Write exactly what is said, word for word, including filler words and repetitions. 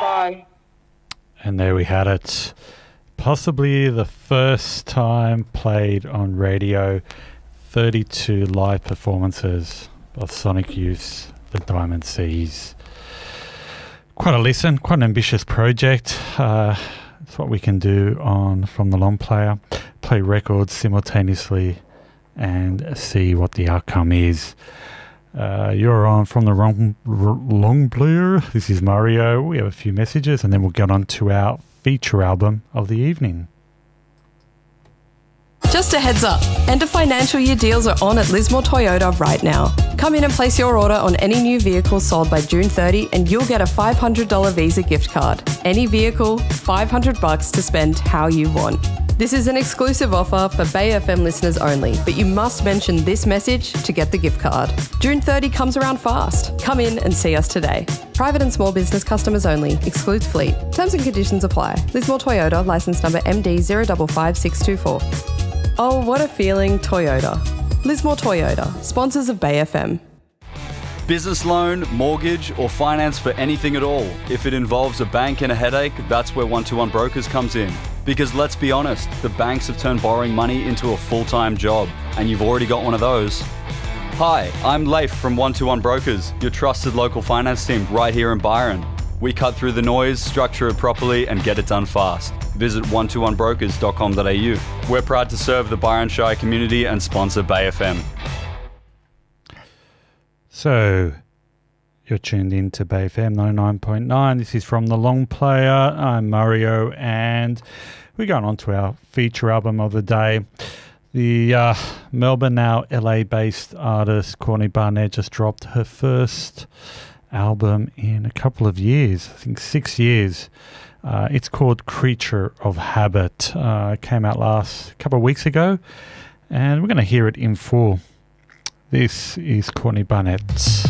Bye. And there we had it. Possibly the first time played on radio. thirty-two live performances of Sonic Youth, the Diamond Seas. Quite a listen, quite an ambitious project. Uh, it's what we can do on From the Long Player. Play records simultaneously and see what the outcome is. Uh, you're on From the Long, long Player. This is Mario. We have a few messages and then we'll get on to our feature album of the evening. Just a heads up, end of financial year deals are on at Lismore Toyota right now. Come in and place your order on any new vehicle sold by June thirtieth and you'll get a five hundred dollars Visa gift card. Any vehicle, five hundred bucks to spend how you want. This is an exclusive offer for Bay F M listeners only, but you must mention this message to get the gift card. June thirtieth comes around fast. Come in and see us today. Private and small business customers only. Excludes fleet. Terms and conditions apply. Lismore Toyota, licence number M D zero five five six two four. Oh, what a feeling, Toyota. Lismore Toyota, sponsors of Bay F M. Business loan, mortgage, or finance for anything at all. If it involves a bank and a headache, that's where one two one Brokers comes in. Because let's be honest, the banks have turned borrowing money into a full-time job, and you've already got one of those. Hi, I'm Leif from one two one Brokers, your trusted local finance team right here in Byron. We cut through the noise, structure it properly, and get it done fast. Visit one two one brokers dot com dot a u. We're proud to serve the Byron Shire community and sponsor Bay F M. So, you're tuned in to Bay F M ninety-nine point nine. This is From the Long Player. I'm Mario, and we're going on to our feature album of the day. The uh, Melbourne, now L A-based artist Courtney Barnett just dropped her first album in a couple of years, I think six years. Uh, it's called Creature of Habit. Uh, it came out last couple of weeks ago, and we're going to hear it in full. This is Courtney Barnett.